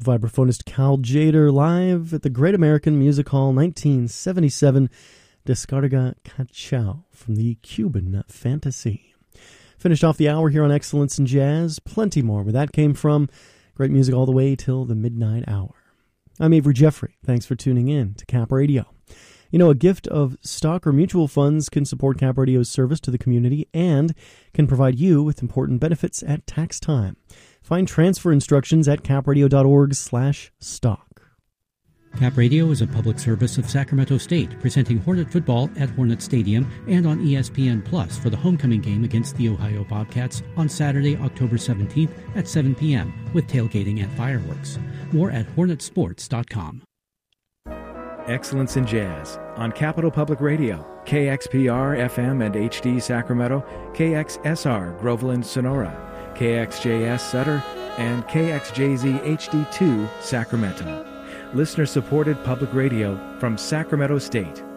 Vibraphonist Cal Tjader live at the Great American Music Hall 1977, Descarga Cachao from the Cuban Fantasy. Finished off the hour here on Excellence in Jazz. Plenty more where that came from. Great music all the way till the midnight hour. I'm Avery Jeffrey. Thanks for tuning in to Cap Radio. You know, a gift of stock or mutual funds can support Cap Radio's service to the community and can provide you with important benefits at tax time. Find transfer instructions at capradio.org/stock. Cap Radio is a public service of Sacramento State, presenting Hornet football at Hornet Stadium and on ESPN Plus for the homecoming game against the Ohio Bobcats on Saturday, October 17th at 7 p.m. with tailgating and fireworks. More at hornetsports.com. Excellence in Jazz on Capital Public Radio, KXPR FM and HD Sacramento, KXSR Groveland Sonora, KXJS Sutter, and KXJZ HD2 Sacramento. Listener-supported public radio from Sacramento State.